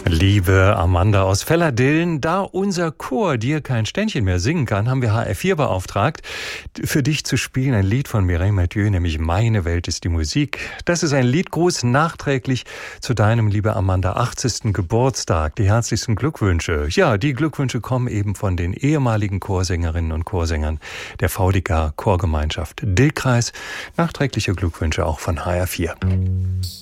Liebe Amanda aus Velladillen, da unser Chor dir kein Ständchen mehr singen kann, haben wir HR4 beauftragt, für dich zu spielen ein Lied von Mireille Mathieu, nämlich Meine Welt ist die Musik. Das ist ein Liedgruß nachträglich zu deinem, liebe Amanda, 80. Geburtstag. Die herzlichsten Glückwünsche. Ja, die Glückwünsche kommen eben von den ehemaligen Chorsängerinnen und Chorsängern der VDK Chorgemeinschaft Dillkreis. Nachträgliche Glückwünsche auch von HR4.